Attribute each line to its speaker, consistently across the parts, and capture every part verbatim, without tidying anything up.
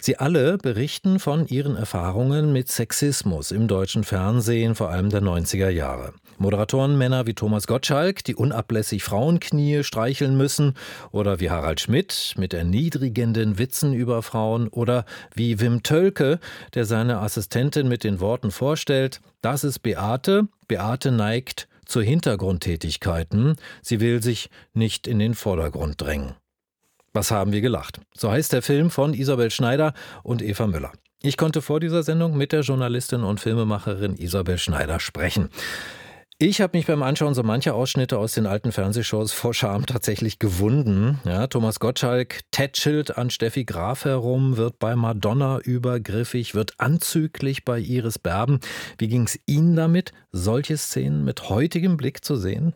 Speaker 1: Sie alle berichten von ihren Erfahrungen mit Sexismus im deutschen Fernsehen, vor allem der neunziger Jahre. Moderatorenmänner wie Thomas Gottschalk, die unablässig Frauenknie streicheln müssen, oder wie Harald Schmidt mit erniedrigenden Witzen über Frauen, oder wie Wim Tölke, der seine Assistentin mit den Worten vorstellt: Das ist Beate. Beate neigt zu Hintergrundtätigkeiten. Sie will sich nicht in den Vordergrund drängen. Was haben wir gelacht? So heißt der Film von Isabel Schneider und Eva Müller. Ich konnte vor dieser Sendung mit der Journalistin und Filmemacherin Isabel Schneider sprechen. Ich habe mich beim Anschauen so mancher Ausschnitte aus den alten Fernsehshows vor Scham tatsächlich gewunden. Ja, Thomas Gottschalk tätschelt an Steffi Graf herum, wird bei Madonna übergriffig, wird anzüglich bei Iris Berben. Wie ging es Ihnen damit, solche Szenen mit heutigem Blick zu sehen?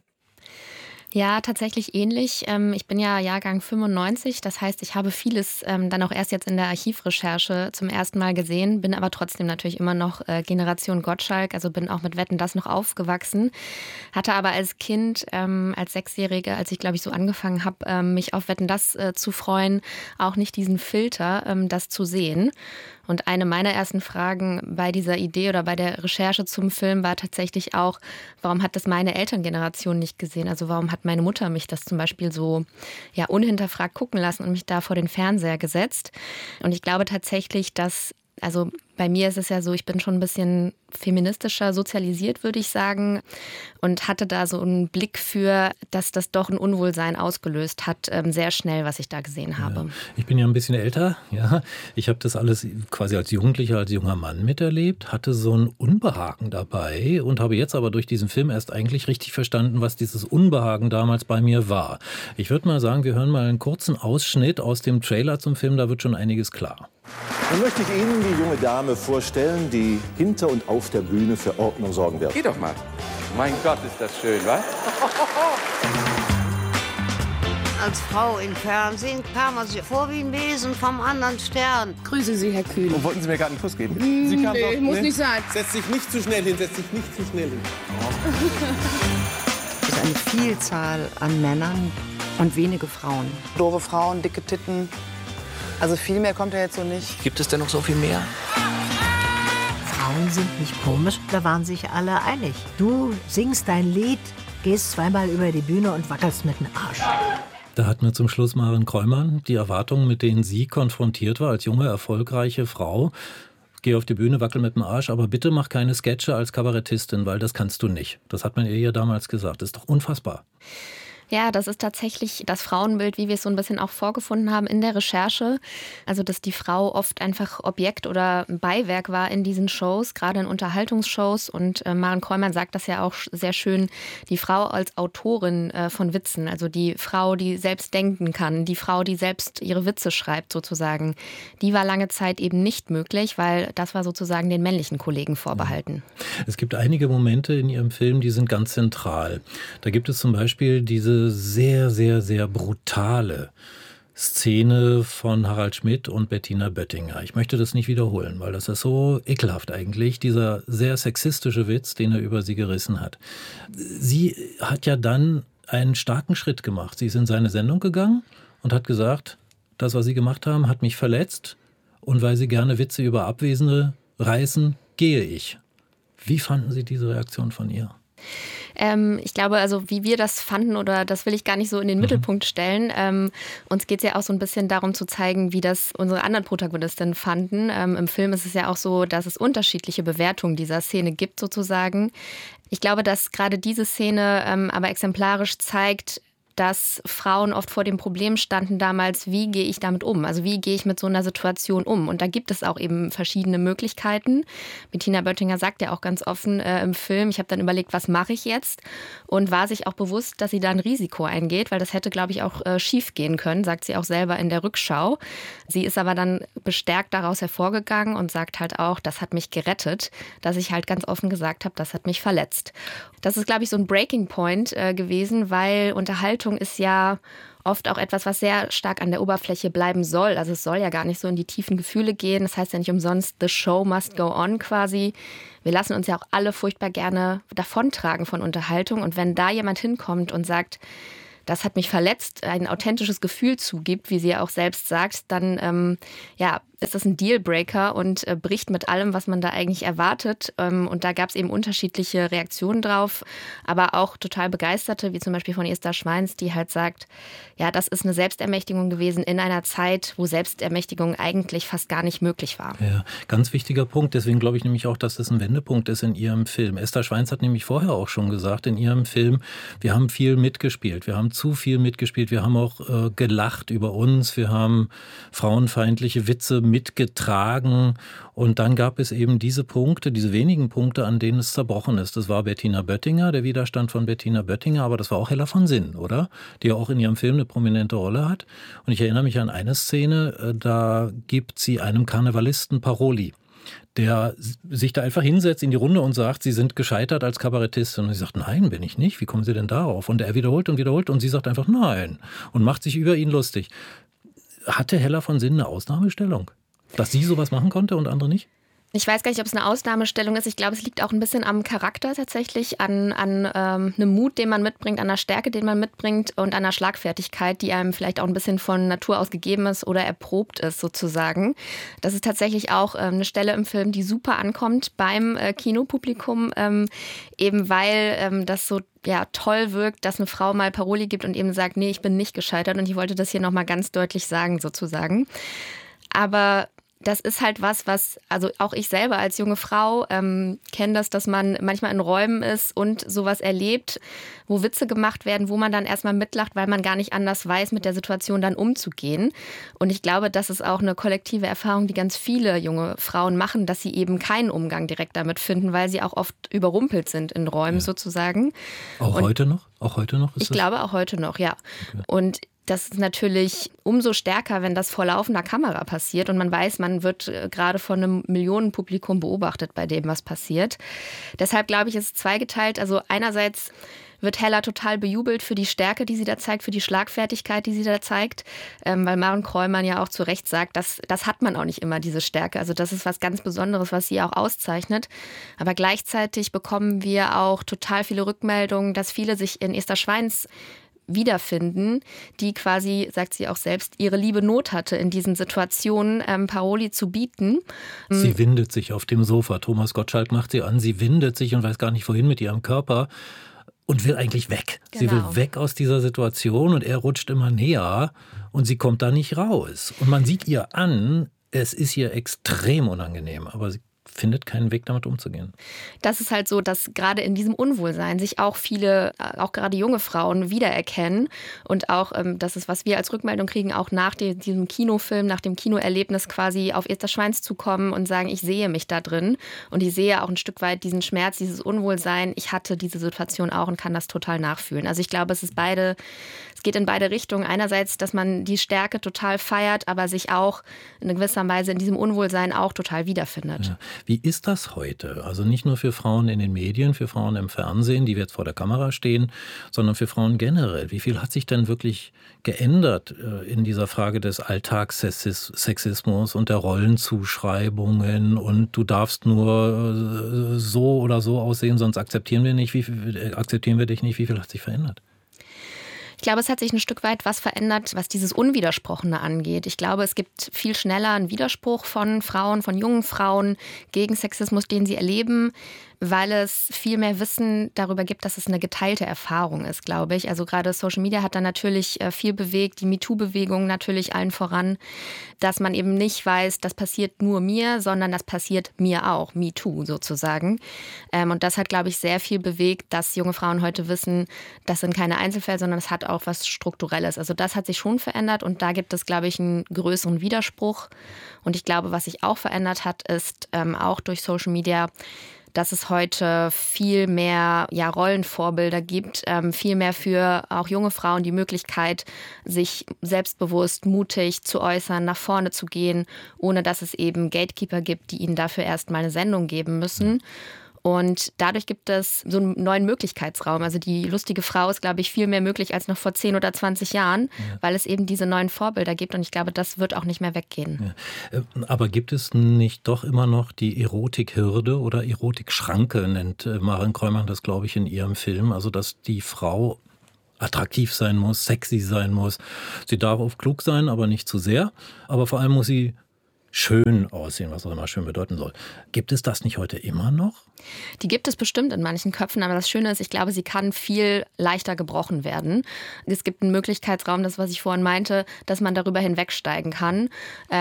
Speaker 2: Ja, tatsächlich ähnlich. Ich bin ja Jahrgang fünfundneunzig, das heißt, ich habe vieles dann auch erst jetzt in der Archivrecherche zum ersten Mal gesehen, bin aber trotzdem natürlich immer noch Generation Gottschalk, also bin auch mit Wetten, dass noch aufgewachsen, hatte aber als Kind, als Sechsjährige, als ich glaube ich so angefangen habe, mich auf Wetten, dass zu freuen, auch nicht diesen Filter, das zu sehen. Und eine meiner ersten Fragen bei dieser Idee oder bei der Recherche zum Film war tatsächlich auch, warum hat das meine Elterngeneration nicht gesehen? Also warum hat meine Mutter mich das zum Beispiel so ja, unhinterfragt gucken lassen und mich da vor den Fernseher gesetzt? Und ich glaube tatsächlich, dass, also bei mir ist es ja so, ich bin schon ein bisschen feministischer sozialisiert, würde ich sagen, und hatte da so einen Blick für, dass das doch ein Unwohlsein ausgelöst hat, sehr schnell, was ich da gesehen habe.
Speaker 1: Ja, ich bin ja ein bisschen älter, ja. Ich habe das alles quasi als Jugendlicher, als junger Mann miterlebt, hatte so ein Unbehagen dabei und habe jetzt aber durch diesen Film erst eigentlich richtig verstanden, was dieses Unbehagen damals bei mir war. Ich würde mal sagen, wir hören mal einen kurzen Ausschnitt aus dem Trailer zum Film, da wird schon einiges klar.
Speaker 3: Nun möchte ich Ihnen die junge Dame vorstellen, die hinter und auf der Bühne für Ordnung sorgen wird.
Speaker 4: Geh doch mal. Mein Gott, ist das schön, was?
Speaker 5: Als Frau im Fernsehen kam man sich vor wie ein Wesen vom anderen Stern.
Speaker 6: Grüße Sie, Herr Kühn.
Speaker 4: Und wollten Sie mir gerade einen Kuss geben?
Speaker 6: Mm,
Speaker 4: Sie kam
Speaker 6: nee,
Speaker 4: doch,
Speaker 6: muss
Speaker 4: ne?
Speaker 6: nicht sein.
Speaker 4: Setz dich nicht zu schnell hin, setz dich nicht zu schnell hin.
Speaker 7: Es ist eine Vielzahl an Männern und wenige Frauen.
Speaker 8: Doofe Frauen, dicke Titten. Also viel mehr kommt ja jetzt so nicht.
Speaker 9: Gibt es denn noch so viel mehr?
Speaker 10: Frauen sind nicht komisch, da waren sich alle einig. Du singst dein Lied, gehst zweimal über die Bühne und wackelst mit dem Arsch.
Speaker 1: Da hat mir zum Schluss Maren Kräumann die Erwartungen, mit denen sie konfrontiert war als junge, erfolgreiche Frau. Geh auf die Bühne, wackel mit dem Arsch, aber bitte mach keine Sketche als Kabarettistin, weil das kannst du nicht. Das hat man ihr ja damals gesagt. Das ist doch unfassbar.
Speaker 2: Ja, das ist tatsächlich das Frauenbild, wie wir es so ein bisschen auch vorgefunden haben in der Recherche. Also, dass die Frau oft einfach Objekt oder Beiwerk war in diesen Shows, gerade in Unterhaltungsshows. Und äh, Maren Kräumann sagt das ja auch sehr schön, die Frau als Autorin äh, von Witzen. Also die Frau, die selbst denken kann, die Frau, die selbst ihre Witze schreibt sozusagen. Die war lange Zeit eben nicht möglich, weil das war sozusagen den männlichen Kollegen vorbehalten.
Speaker 1: Es gibt einige Momente in ihrem Film, die sind ganz zentral. Da gibt es zum Beispiel diese sehr, sehr, sehr brutale Szene von Harald Schmidt und Bettina Böttinger. Ich möchte das nicht wiederholen, weil das ist so ekelhaft eigentlich, dieser sehr sexistische Witz, den er über sie gerissen hat. Sie hat ja dann einen starken Schritt gemacht. Sie ist in seine Sendung gegangen und hat gesagt, das, was Sie gemacht haben, hat mich verletzt und weil Sie gerne Witze über Abwesende reißen, gehe ich. Wie fanden Sie diese Reaktion von ihr?
Speaker 2: Ähm, ich glaube, also wie wir das fanden, oder das will ich gar nicht so in den mhm. Mittelpunkt stellen. Ähm, uns geht es ja auch so ein bisschen darum zu zeigen, wie das unsere anderen Protagonistinnen fanden. Ähm, im Film ist es ja auch so, dass es unterschiedliche Bewertungen dieser Szene gibt sozusagen. Ich glaube, dass gerade diese Szene ähm, aber exemplarisch zeigt, dass Frauen oft vor dem Problem standen damals, wie gehe ich damit um? Also wie gehe ich mit so einer Situation um? Und da gibt es auch eben verschiedene Möglichkeiten. Bettina Böttinger sagt ja auch ganz offen äh, im Film, ich habe dann überlegt, was mache ich jetzt? Und war sich auch bewusst, dass sie da ein Risiko eingeht, weil das hätte, glaube ich, auch äh, schief gehen können, sagt sie auch selber in der Rückschau. Sie ist aber dann bestärkt daraus hervorgegangen und sagt halt auch, das hat mich gerettet, dass ich halt ganz offen gesagt habe, das hat mich verletzt. Das ist, glaube ich, so ein Breaking Point äh, gewesen, weil Unterhaltung ist ja oft auch etwas, was sehr stark an der Oberfläche bleiben soll. Also es soll ja gar nicht so in die tiefen Gefühle gehen. Das heißt ja nicht umsonst, the show must go on quasi. Wir lassen uns ja auch alle furchtbar gerne davontragen von Unterhaltung. Und wenn da jemand hinkommt und sagt, das hat mich verletzt, ein authentisches Gefühl zugibt, wie sie ja auch selbst sagt, dann ähm, ja, ist das ein Dealbreaker und äh, bricht mit allem, was man da eigentlich erwartet. Ähm, und da gab es eben unterschiedliche Reaktionen drauf, aber auch total begeisterte, wie zum Beispiel von Esther Schweins, die halt sagt, ja, das ist eine Selbstermächtigung gewesen in einer Zeit, wo Selbstermächtigung eigentlich fast gar nicht möglich war.
Speaker 1: Ja, ganz wichtiger Punkt. Deswegen glaube ich nämlich auch, dass das ein Wendepunkt ist in ihrem Film. Esther Schweins hat nämlich vorher auch schon gesagt, in ihrem Film, wir haben viel mitgespielt, wir haben zu viel mitgespielt, wir haben auch äh, gelacht über uns, wir haben frauenfeindliche Witze mitgetragen und dann gab es eben diese Punkte, diese wenigen Punkte, an denen es zerbrochen ist. Das war Bettina Böttinger, der Widerstand von Bettina Böttinger, aber das war auch Hella von Sinn, oder? Die ja auch in ihrem Film eine prominente Rolle hat. Und ich erinnere mich an eine Szene, da gibt sie einem Karnevalisten Paroli, der sich da einfach hinsetzt in die Runde und sagt, Sie sind gescheitert als Kabarettistin. Und sie sagt, nein, bin ich nicht. Wie kommen Sie denn darauf? Und er wiederholt und wiederholt und sie sagt einfach, nein. Und macht sich über ihn lustig. Hatte Hella von Sinn eine Ausnahmestellung? Dass sie sowas machen konnte und andere nicht?
Speaker 2: Ich weiß gar nicht, ob es eine Ausnahmestellung ist. Ich glaube, es liegt auch ein bisschen am Charakter tatsächlich, an, an ähm, einem Mut, den man mitbringt, an einer Stärke, den man mitbringt und an einer Schlagfertigkeit, die einem vielleicht auch ein bisschen von Natur aus gegeben ist oder erprobt ist sozusagen. Das ist tatsächlich auch ähm, eine Stelle im Film, die super ankommt beim äh, Kinopublikum, ähm, eben weil ähm, das so ja, toll wirkt, dass eine Frau mal Paroli gibt und eben sagt, nee, ich bin nicht gescheitert und ich wollte das hier nochmal ganz deutlich sagen sozusagen. Aber das ist halt was, was, also auch ich selber als junge Frau ähm, kenne das, dass man manchmal in Räumen ist und sowas erlebt, wo Witze gemacht werden, wo man dann erstmal mitlacht, weil man gar nicht anders weiß, mit der Situation dann umzugehen. Und ich glaube, das ist auch eine kollektive Erfahrung, die ganz viele junge Frauen machen, dass sie eben keinen Umgang direkt damit finden, weil sie auch oft überrumpelt sind in Räumen ja. sozusagen.
Speaker 1: Auch
Speaker 2: und
Speaker 1: heute noch? Auch heute noch? Ist
Speaker 2: ich
Speaker 1: das?
Speaker 2: glaube auch heute noch, ja.
Speaker 1: Okay.
Speaker 2: Und das ist natürlich umso stärker, wenn das vor laufender Kamera passiert und man weiß, man wird gerade von einem Millionenpublikum beobachtet bei dem, was passiert. Deshalb glaube ich, ist es zweigeteilt. Also einerseits wird Hella total bejubelt für die Stärke, die sie da zeigt, für die Schlagfertigkeit, die sie da zeigt, ähm, weil Maren Kräumann ja auch zu Recht sagt, dass, das hat man auch nicht immer, diese Stärke. Also das ist was ganz Besonderes, was sie auch auszeichnet. Aber gleichzeitig bekommen wir auch total viele Rückmeldungen, dass viele sich in Esther Schweins wiederfinden, die quasi, sagt sie auch selbst, ihre liebe Not hatte, in diesen Situationen ähm, Paroli zu bieten.
Speaker 1: Sie windet sich auf dem Sofa. Thomas Gottschalk macht sie an. Sie windet sich und weiß gar nicht, wohin mit ihrem Körper und will eigentlich weg. Genau. Sie will weg aus dieser Situation und er rutscht immer näher und sie kommt da nicht raus. Und man sieht ihr an, es ist ihr extrem unangenehm, aber sie findet keinen Weg, damit umzugehen. Das
Speaker 2: ist halt so, dass gerade in diesem Unwohlsein sich auch viele, auch gerade junge Frauen wiedererkennen und auch, das ist, was wir als Rückmeldung kriegen, auch nach diesem Kinofilm, nach dem Kinoerlebnis quasi auf Esther Schweins zu kommen und sagen, ich sehe mich da drin und ich sehe auch ein Stück weit diesen Schmerz, dieses Unwohlsein. Ich hatte diese Situation auch und kann das total nachfühlen. Also ich glaube, es ist beide, es geht in beide Richtungen. Einerseits, dass man die Stärke total feiert, aber sich auch in gewisser Weise in diesem Unwohlsein auch total wiederfindet.
Speaker 1: Ja. Wie ist das heute? Also nicht nur für Frauen in den Medien, für Frauen im Fernsehen, die jetzt vor der Kamera stehen, sondern für Frauen generell. Wie viel hat sich denn wirklich geändert in dieser Frage des Alltagssexismus und der Rollenzuschreibungen und du darfst nur so oder so aussehen, sonst akzeptieren wir nicht, wie viel, akzeptieren wir dich nicht. Wie viel hat sich verändert?
Speaker 2: Ich glaube, es hat sich ein Stück weit was verändert, was dieses Unwidersprochene angeht. Ich glaube, es gibt viel schneller einen Widerspruch von Frauen, von jungen Frauen gegen Sexismus, den sie erleben, weil es viel mehr Wissen darüber gibt, dass es eine geteilte Erfahrung ist, glaube ich. Also gerade Social Media hat da natürlich viel bewegt, die MeToo-Bewegung natürlich allen voran, dass man eben nicht weiß, das passiert nur mir, sondern das passiert mir auch, MeToo sozusagen. Und das hat, glaube ich, sehr viel bewegt, dass junge Frauen heute wissen, das sind keine Einzelfälle, sondern es hat auch was Strukturelles. Also das hat sich schon verändert und da gibt es, glaube ich, einen größeren Widerspruch. Und ich glaube, was sich auch verändert hat, ist ähm, auch durch Social Media, dass es heute viel mehr ja, Rollenvorbilder gibt, ähm, viel mehr für auch junge Frauen die Möglichkeit, sich selbstbewusst, mutig zu äußern, nach vorne zu gehen, ohne dass es eben Gatekeeper gibt, die ihnen dafür erstmal eine Sendung geben müssen. Und dadurch gibt es so einen neuen Möglichkeitsraum. Also die lustige Frau ist, glaube ich, viel mehr möglich als noch vor zehn oder zwanzig Jahren, ja. weil es eben diese neuen Vorbilder gibt. Und ich glaube, das wird auch nicht mehr weggehen.
Speaker 1: Ja. Aber gibt es nicht doch immer noch die Erotikhürde oder Erotikschranke, nennt Maren Kräumann das, glaube ich, in ihrem Film. Also dass die Frau attraktiv sein muss, sexy sein muss. Sie darf auch klug sein, aber nicht zu sehr. Aber vor allem muss sie schön aussehen, was auch immer schön bedeuten soll. Gibt es das nicht heute immer noch?
Speaker 2: Die gibt es bestimmt in manchen Köpfen, aber das Schöne ist, ich glaube, sie kann viel leichter gebrochen werden. Es gibt einen Möglichkeitsraum, das, was ich vorhin meinte, dass man darüber hinwegsteigen kann.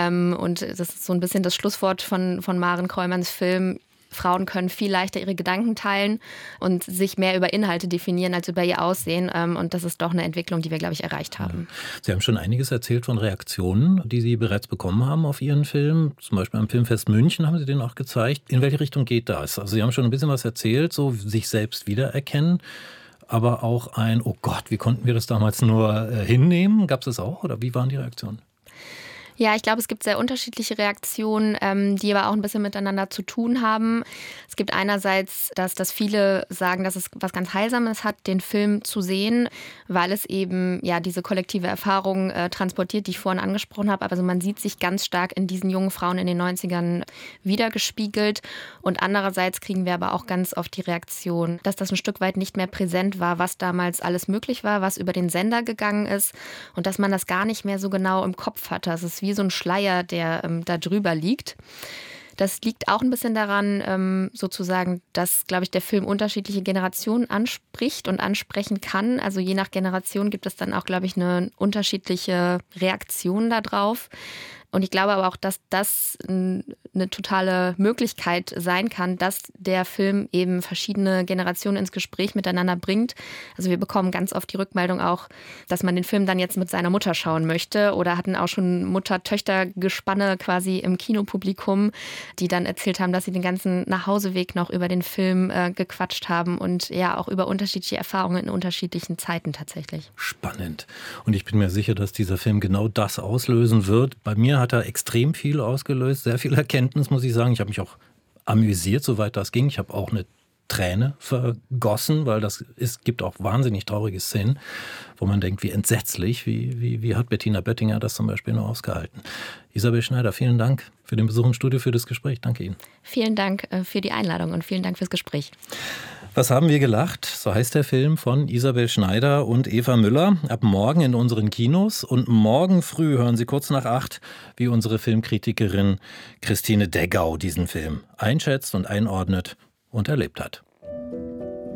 Speaker 2: Und das ist so ein bisschen das Schlusswort von, von Maren Kräumanns Film. Frauen können viel leichter ihre Gedanken teilen und sich mehr über Inhalte definieren als über ihr Aussehen. Und das ist doch eine Entwicklung, die wir, glaube ich, erreicht haben.
Speaker 1: Sie haben schon einiges erzählt von Reaktionen, die Sie bereits bekommen haben auf Ihren Film. Zum Beispiel am Filmfest München haben Sie den auch gezeigt. In welche Richtung geht das? Also Sie haben schon ein bisschen was erzählt, so sich selbst wiedererkennen. Aber auch ein, oh Gott, wie konnten wir das damals nur äh, hinnehmen? Gab es das auch oder wie waren die Reaktionen?
Speaker 2: Ja, ich glaube, es gibt sehr unterschiedliche Reaktionen, ähm, die aber auch ein bisschen miteinander zu tun haben. Es gibt einerseits, dass, dass viele sagen, dass es was ganz Heilsames hat, den Film zu sehen, weil es eben ja diese kollektive Erfahrung äh, transportiert, die ich vorhin angesprochen habe. Also man sieht sich ganz stark in diesen jungen Frauen in den neunzigern wiedergespiegelt. Und andererseits kriegen wir aber auch ganz oft die Reaktion, dass das ein Stück weit nicht mehr präsent war, was damals alles möglich war, was über den Sender gegangen ist und dass man das gar nicht mehr so genau im Kopf hatte. Es ist wie so ein Schleier, der ähm, da drüber liegt. Das liegt auch ein bisschen daran, ähm, sozusagen, dass, glaube ich, der Film unterschiedliche Generationen anspricht und ansprechen kann. Also je nach Generation gibt es dann auch, glaube ich, eine unterschiedliche Reaktion darauf. Und ich glaube aber auch, dass das eine totale Möglichkeit sein kann, dass der Film eben verschiedene Generationen ins Gespräch miteinander bringt. Also wir bekommen ganz oft die Rückmeldung auch, dass man den Film dann jetzt mit seiner Mutter schauen möchte oder hatten auch schon Mutter-Töchter-Gespanne quasi im Kinopublikum, die dann erzählt haben, dass sie den ganzen Nachhauseweg noch über den Film äh, gequatscht haben und ja auch über unterschiedliche Erfahrungen in unterschiedlichen Zeiten tatsächlich.
Speaker 1: Spannend. Und ich bin mir sicher, dass dieser Film genau das auslösen wird. Bei mir hat er extrem viel ausgelöst, sehr viel Erkenntnis, muss ich sagen. Ich habe mich auch amüsiert, soweit das ging. Ich habe auch eine Träne vergossen, weil das ist, gibt auch wahnsinnig traurige Szenen, wo man denkt, wie entsetzlich, wie, wie, wie hat Bettina Böttinger das zum Beispiel noch ausgehalten. Isabel Schneider, vielen Dank für den Besuch im Studio, für das Gespräch. Danke Ihnen.
Speaker 2: Vielen Dank für die Einladung und vielen Dank fürs Gespräch.
Speaker 1: Was haben wir gelacht? So heißt der Film von Isabel Schneider und Eva Müller. Ab morgen in unseren Kinos. Und morgen früh hören Sie kurz nach acht, wie unsere Filmkritikerin Christine Deggau diesen Film einschätzt und einordnet und erlebt hat.